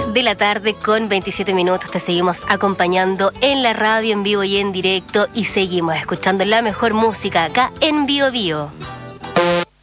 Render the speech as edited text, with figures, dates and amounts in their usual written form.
de la tarde con 27 minutos. Te seguimos acompañando en la radio, en vivo y en directo. Y seguimos escuchando la mejor música acá en Bio Bio.